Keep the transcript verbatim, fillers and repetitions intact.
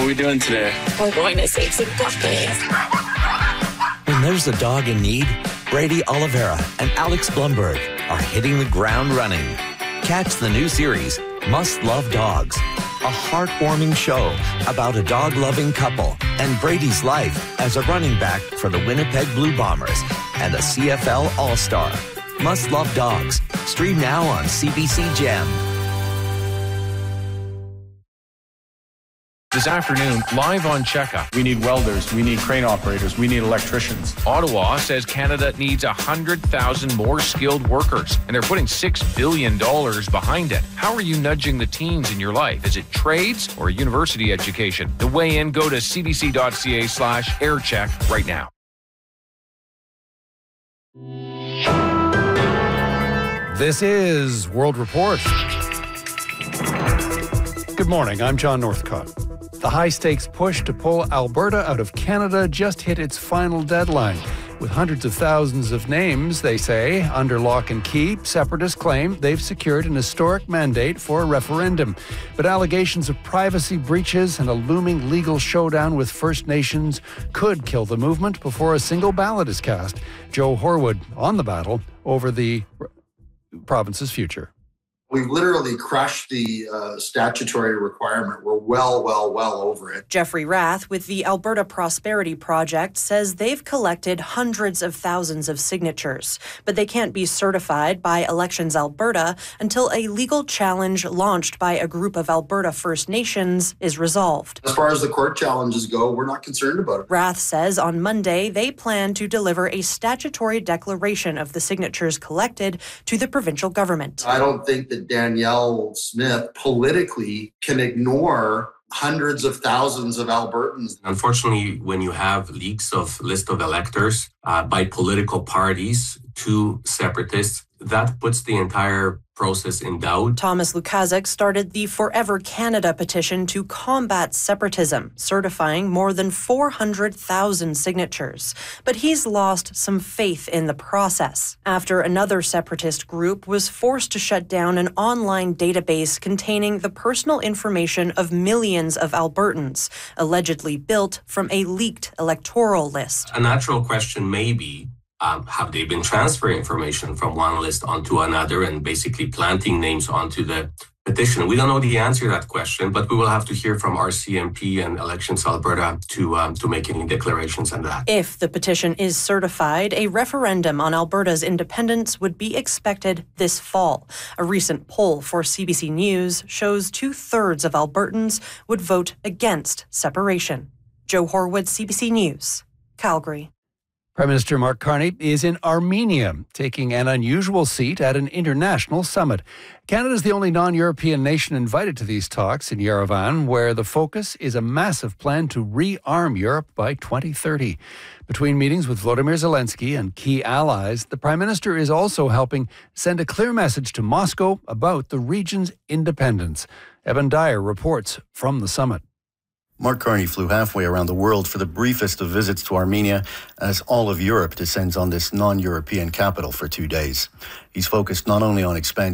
we doing today? We're going to save some puppies. When there's a dog in need, Brady Oliveira and Alex Blumberg are hitting the ground running. Catch the new series, Must Love Dogs, a heartwarming show about a dog-loving couple and Brady's life as a running back for the Winnipeg Blue Bombers and a C F L All-Star. Must Love Dogs. Stream now on C B C Gem. This afternoon, live on Checkup. We need welders, we need crane operators, we need electricians. Ottawa says Canada needs one hundred thousand more skilled workers, and they're putting six billion dollars behind it. How are you nudging the teens in your life? Is it trades or university education? To weigh in, go to cdc.ca slash aircheck right now. This is World Report. Good morning, I'm John Northcott. The high-stakes push to pull Alberta out of Canada just hit its final deadline. With hundreds of thousands of names, they say, under lock and key, separatists claim they've secured an historic mandate for a referendum. But allegations of privacy breaches and a looming legal showdown with First Nations could kill the movement before a single ballot is cast. Joe Horwood on the battle over the province's future. We've literally crushed the uh, statutory requirement. We're well, well, well over it. Jeffrey Rath with the Alberta Prosperity Project says they've collected hundreds of thousands of signatures, but they can't be certified by Elections Alberta until a legal challenge launched by a group of Alberta First Nations is resolved. As far as the court challenges go, we're not concerned about it. Rath says on Monday they plan to deliver a statutory declaration of the signatures collected to the provincial government. I don't think that Danielle Smith politically can ignore hundreds of thousands of Albertans. Unfortunately, when you have leaks of list of electors uh, by political parties to separatists, that puts the entire process in doubt. Thomas Lukaszuk started the Forever Canada petition to combat separatism, certifying more than four hundred thousand signatures. But he's lost some faith in the process after another separatist group was forced to shut down an online database containing the personal information of millions of Albertans, allegedly built from a leaked electoral list. A natural question may be, Um, have they been transferring information from one list onto another and basically planting names onto the petition? We don't know the answer to that question, but we will have to hear from our C M P and Elections Alberta to um, to make any declarations on that. If the petition is certified, a referendum on Alberta's independence would be expected this fall. A recent poll for C B C News shows two-thirds of Albertans would vote against separation. Joe Horwood, C B C News, Calgary. Prime Minister Mark Carney is in Armenia, taking an unusual seat at an international summit. Canada is the only non-European nation invited to these talks in Yerevan, where the focus is a massive plan to rearm Europe by twenty thirty. Between meetings with Volodymyr Zelensky and key allies, the Prime Minister is also helping send a clear message to Moscow about the region's independence. Evan Dyer reports from the summit. Mark Carney flew halfway around the world for the briefest of visits to Armenia as all of Europe descends on this non-European capital for two days. He's focused not only on expanding